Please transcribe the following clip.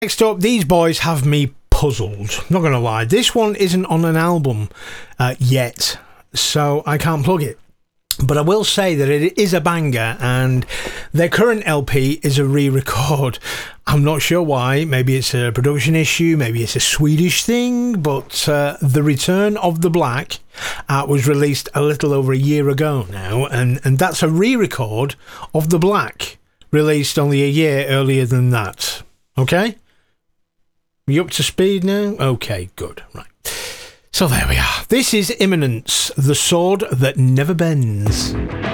Next up, these boys have me puzzled. Not going to lie, this one isn't on an album yet, so I can't plug it. But I will say that it is a banger, and their current LP is a re-record. I'm not sure why. Maybe it's a production issue, maybe it's a Swedish thing, but The Return of the Black was released a little over a year ago now, and that's a re-record of The Black, released only a year earlier than that. Okay? You up to speed now? Okay, good. Right. So there we are. This is Imminence, the sword that never bends.